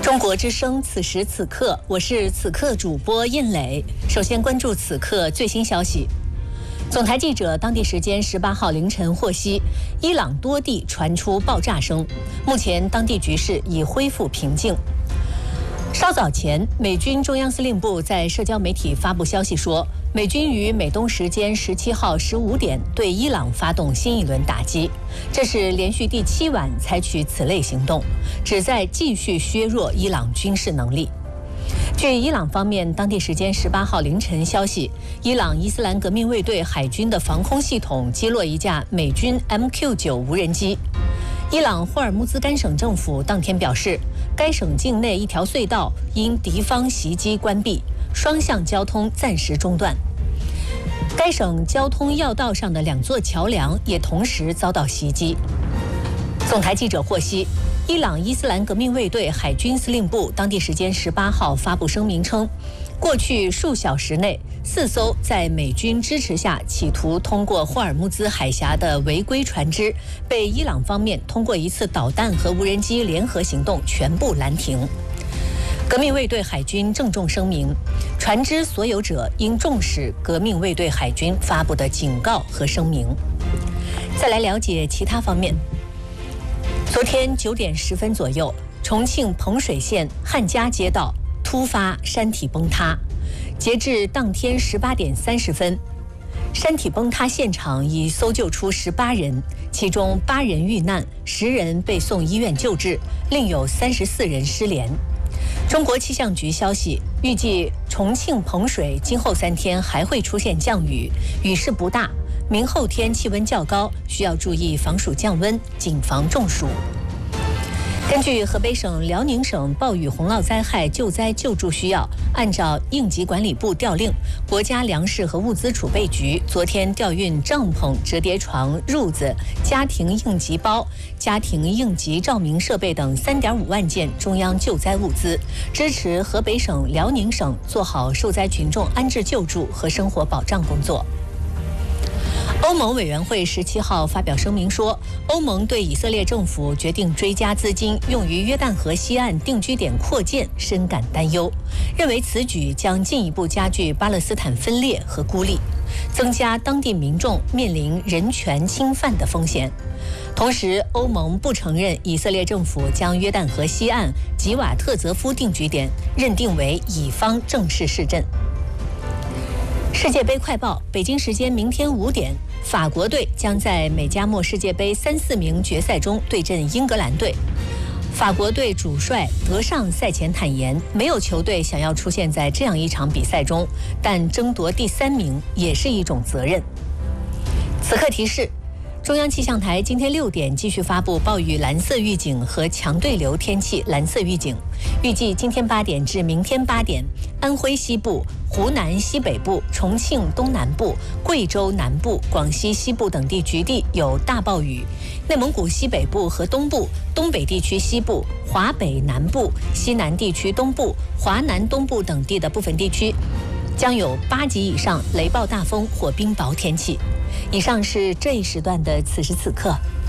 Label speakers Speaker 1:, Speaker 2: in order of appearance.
Speaker 1: 中国之声，此时此刻，我是此刻主播印磊。首先关注此刻最新消息。总台记者当地时间18号凌晨获悉，伊朗多地传出爆炸声，目前当地局势已恢复平静。稍早前，美军中央司令部在社交媒体发布消息说，美军于美东时间17号15点对伊朗发动新一轮打击，这是连续第7晚采取此类行动，旨在继续削弱伊朗军事能力。据伊朗方面当地时间18号凌晨消息，伊朗伊斯兰革命卫队海军的防空系统击落一架美军 MQ-9 无人机。伊朗霍尔木兹干省政府当天表示，该省境内一条隧道因敌方袭击关闭，双向交通暂时中断。该省交通要道上的2座桥梁也同时遭到袭击。总台记者获悉，伊朗伊斯兰革命卫队海军司令部当地时间18号发布声明称，过去数小时内，4艘在美军支持下企图通过霍尔木兹海峡的违规船只，被伊朗方面通过一次导弹和无人机联合行动全部拦停。革命卫队海军郑重声明，船只所有者应重视革命卫队海军发布的警告和声明。再来了解其他方面。昨天9点10分左右，重庆彭水县汉家街道突发山体崩塌，截至当天18点30分，山体崩塌现场已搜救出18人，其中8人遇难，10人被送医院救治，另有34人失联。中国气象局消息，预计重庆彭水今后3天还会出现降雨，雨势不大，明后天气温较高，需要注意防暑降温，谨防中暑。根据河北省、辽宁省暴雨洪涝灾害救灾救助需要，按照应急管理部调令，国家粮食和物资储备局昨天调运帐篷、折叠床、褥子、家庭应急包、家庭应急照明设备等3.5万件中央救灾物资，支持河北省、辽宁省做好受灾群众安置救助和生活保障工作。欧盟委员会17号发表声明说，欧盟对以色列政府决定追加资金用于约旦河西岸定居点扩建深感担忧，认为此举将进一步加剧巴勒斯坦分裂和孤立，增加当地民众面临人权侵犯的风险。同时，欧盟不承认以色列政府将约旦河西岸吉瓦特泽夫定居点认定为以方正式市镇。世界杯快报，北京时间明天5点，法国队将在美加墨世界杯3、4名决赛中对阵英格兰队。法国队主帅德尚赛前坦言，没有球队想要出现在这样一场比赛中，但争夺第3名也是一种责任。此刻提示，中央气象台今天6点继续发布暴雨蓝色预警和强对流天气蓝色预警，预计今天8点至明天8点，安徽西部、湖南西北部、重庆东南部、贵州南部、广西西部等地局地有大暴雨，内蒙古西北部和东部、东北地区西部、华北南部、西南地区东部、华南东部等地的部分地区将有8级以上雷暴大风或冰雹天气。以上是这一时段的此时此刻，